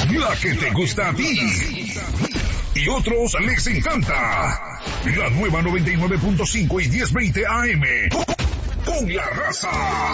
La que te gusta a ti. Y otros les encanta. La nueva 99.5 y 1020 AM. Con la raza.